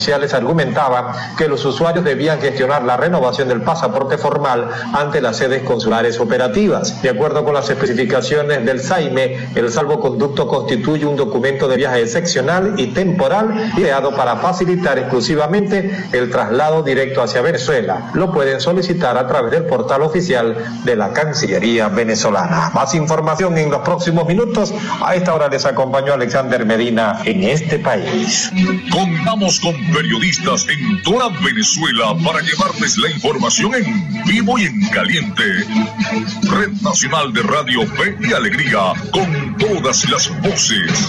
sociales argumentaban que los usuarios debían gestionar la renovación del pasaporte formal ante las sedes consulares operativas. De acuerdo con las especificaciones del SAIME, el salvoconducto constituye un documento de viaje excepcional y temporal ideado para facilitar exclusivamente el traslado directo hacia Venezuela. Lo pueden solicitar a través del portal oficial de la Cancillería venezolana. Más información en los próximos minutos. A esta hora les acompañó Alexander Medina en Este País. Contamos con periodistas en toda Venezuela para llevarles la información en vivo y en caliente. Red Nacional de Radio Fe y Alegría, con todas las voces.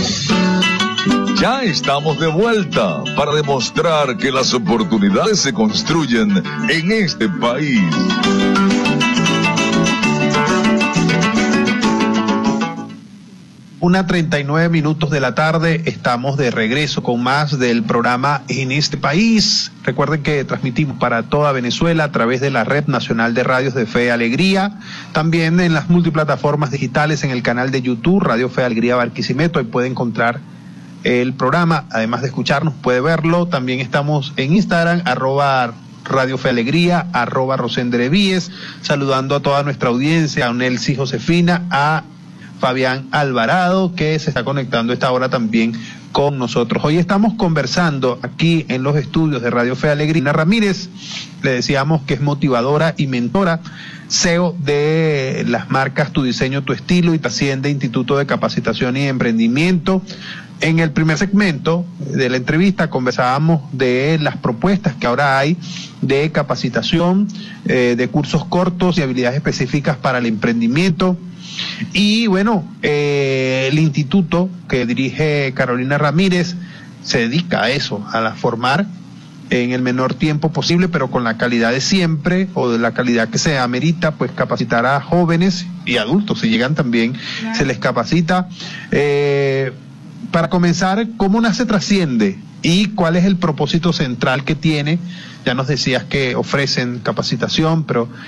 Ya estamos de vuelta para demostrar que las oportunidades se construyen en este país. 1:39 de la tarde, estamos de regreso con más del programa En Este País. Recuerden que transmitimos para toda Venezuela a través de la Red Nacional de Radios de Fe y Alegría, también en las multiplataformas digitales, en el canal de YouTube Radio Fe y Alegría Barquisimeto. Ahí puede encontrar el programa, además de escucharnos puede verlo. También estamos en Instagram, @Radio Fe Alegría, @Rosendrevíes, saludando a toda nuestra audiencia, a Nelcy Josefina, a Fabián Alvarado, que se está conectando a esta hora también con nosotros. Hoy estamos conversando aquí en los estudios de Radio Fe Alegría. Karolina Ramírez, le decíamos que es motivadora y mentora, CEO de las marcas Tu Diseño, Tu Estilo y Tacienda, Instituto de Capacitación y Emprendimiento. En el primer segmento de la entrevista conversábamos de las propuestas que ahora hay de capacitación, de cursos cortos y habilidades específicas para el emprendimiento. Y bueno, el instituto que dirige Karolina Ramírez se dedica a eso, a formar en el menor tiempo posible, pero con la calidad de siempre, o de la calidad que se amerita, pues capacitar a jóvenes y adultos, si llegan también, se les capacita. Para comenzar, ¿cómo nace Trasciende? ¿Y cuál es el propósito central que tiene? Ya nos decías que ofrecen capacitación, pero